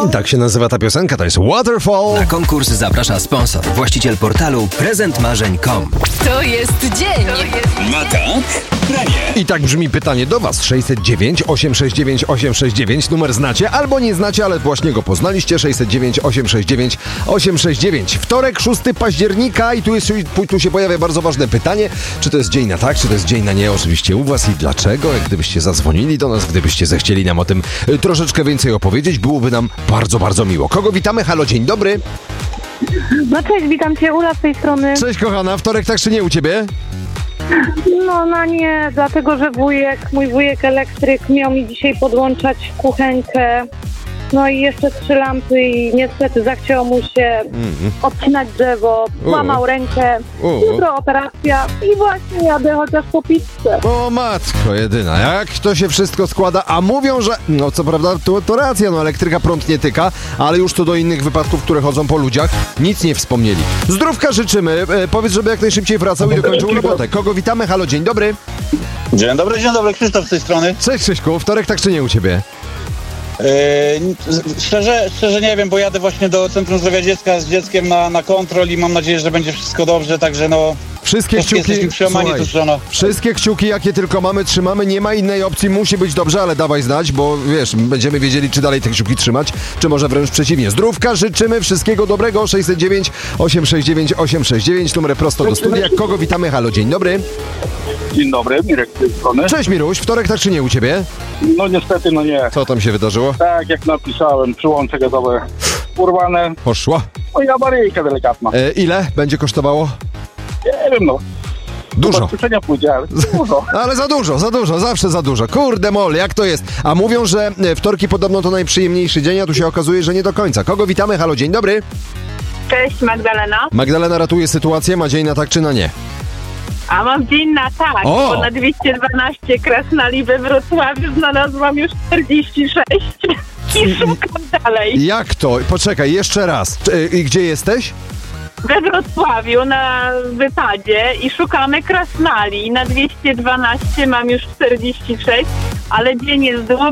Tak się nazywa ta piosenka, to jest Waterfall. Na konkurs zaprasza sponsor, właściciel portalu prezentmarzeń.com. To jest dzień. No tak, prawie. I tak brzmi pytanie do was. 609 869 869. Numer znacie albo nie znacie, ale właśnie go poznaliście. 609 869 869. Wtorek, 6 października i tu się pojawia bardzo ważne pytanie. Czy to jest dzień na tak, czy to jest dzień na nie? Oczywiście u was i dlaczego? Jak gdybyście zadzwonili do nas, gdybyście zechcieli nam o tym troszeczkę więcej opowiedzieć, byłoby nam bardzo, bardzo miło. Kogo witamy? Halo, dzień dobry. No cześć, witam cię, Ula z tej strony. Cześć kochana, wtorek tak czy nie u ciebie? No na nie, dlatego że mój wujek elektryk miał mi dzisiaj podłączać kuchenkę. No i jeszcze 3 lampy i niestety zachciało mu się odcinać drzewo, złamał rękę, jutro operacja i właśnie jadę chociaż po pizzę. O matko jedyna, jak to się wszystko składa, a mówią, że, no co prawda to racja, no elektryka prąd nie tyka, ale już to do innych wypadków, które chodzą po ludziach, nic nie wspomnieli. Zdrówka życzymy, powiedz, żeby jak najszybciej wracał i dokończył robotę. Kogo witamy? Halo, dzień dobry. Dzień dobry, Krzysztof z tej strony. Cześć Krzyśku, wtorek tak czy nie u ciebie? Szczerze nie wiem, bo jadę właśnie do Centrum Zdrowia Dziecka z dzieckiem na kontrol i mam nadzieję, że będzie wszystko dobrze, także no... Wszystkie kciuki, słuchaj, wszystkie kciuki jakie tylko mamy, trzymamy, nie ma innej opcji, musi być dobrze, ale dawaj znać, bo wiesz, będziemy wiedzieli, czy dalej te kciuki trzymać, czy może wręcz przeciwnie. Zdrówka, życzymy wszystkiego dobrego. 609 869 869, numer prosto do studia. Kogo witamy? Halo, dzień dobry. Dzień dobry, Mirek z tej strony. Cześć Miruś, wtorek tak czy nie u ciebie? No niestety, no nie. Co tam się wydarzyło? Tak jak napisałem, przyłącze gazowe urwane. Poszła. No i awaryjka delikatna. Ile będzie kosztowało? Nie wiem, no. Dużo. Ubezpieczenia pójdzie, ale dużo. Ale za dużo, zawsze za dużo. Kurde mol, jak to jest? A mówią, że wtorki podobno to najprzyjemniejszy dzień, a tu się okazuje, że nie do końca. Kogo witamy? Halo, dzień dobry. Cześć, Magdalena. Magdalena ratuje sytuację, ma dzień na tak czy na nie? A mam dzień na tak, bo na 212 Krasnali we Wrocławiu znalazłam już 46 i szukam dalej. Jak to? Poczekaj, jeszcze raz. I gdzie jesteś? We Wrocławiu na wypadzie i szukamy Krasnali. Na 212 mam już 46, ale dzień jest długi